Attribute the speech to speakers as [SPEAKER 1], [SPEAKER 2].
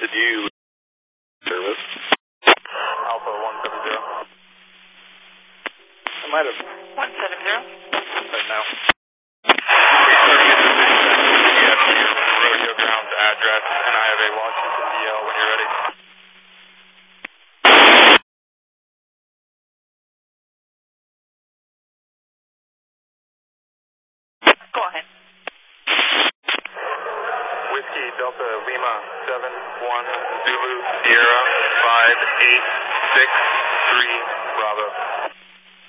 [SPEAKER 1] did you service?
[SPEAKER 2] Alpha 170.
[SPEAKER 1] I might have
[SPEAKER 3] 170.
[SPEAKER 1] right now.
[SPEAKER 2] Yes, your rodeo grounds address, and I have a Washington DL when you're ready.
[SPEAKER 3] Go ahead.
[SPEAKER 2] Whiskey Delta Lima 71 Zulu Sierra 5863 Bravo.